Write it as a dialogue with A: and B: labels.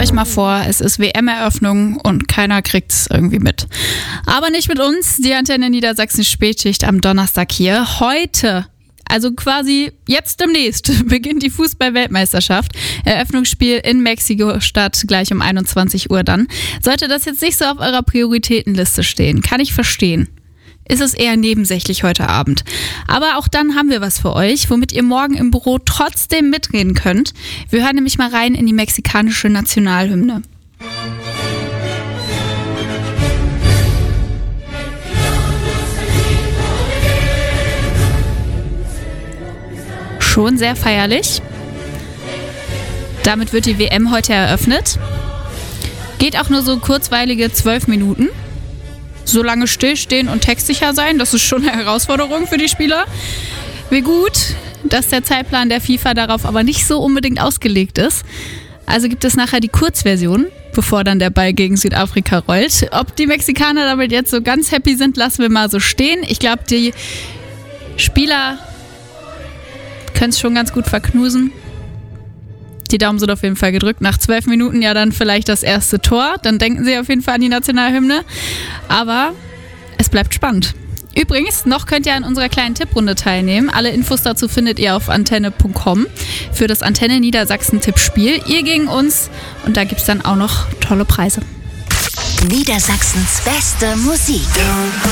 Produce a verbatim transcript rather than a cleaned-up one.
A: euch mal vor, es ist W M-Eröffnung und keiner kriegt es irgendwie mit. Aber nicht mit uns, die Antenne Niedersachsen Spätschicht am Donnerstag hier. Heute, also quasi jetzt demnächst, beginnt die Fußball-Weltmeisterschaft. Eröffnungsspiel in Mexiko-Stadt, gleich um einundzwanzig Uhr dann. Sollte das jetzt nicht so auf eurer Prioritätenliste stehen, kann ich verstehen. Ist es eher nebensächlich heute Abend. Aber auch dann haben wir was für euch, womit ihr morgen im Büro trotzdem mitreden könnt. Wir hören nämlich mal rein in die mexikanische Nationalhymne. Schon sehr feierlich. Damit wird die W M heute eröffnet. Geht auch nur so kurzweilige zwölf Minuten. So lange stillstehen und textsicher sein, das ist schon eine Herausforderung für die Spieler. Wie gut, dass der Zeitplan der FIFA darauf aber nicht so unbedingt ausgelegt ist. Also gibt es nachher die Kurzversion, bevor dann der Ball gegen Südafrika rollt. Ob die Mexikaner damit jetzt so ganz happy sind, lassen wir mal so stehen. Ich glaube, die Spieler können es schon ganz gut verknusen. Die Daumen sind auf jeden Fall gedrückt. Nach zwölf Minuten ja dann vielleicht das erste Tor. Dann denken sie auf jeden Fall an die Nationalhymne. Aber es bleibt spannend. Übrigens, noch könnt ihr an unserer kleinen Tipprunde teilnehmen. Alle Infos dazu findet ihr auf antenne punkt com für das Antenne Niedersachsen Tippspiel. Ihr gegen uns und da gibt es dann auch noch tolle Preise.
B: Niedersachsens beste Musik.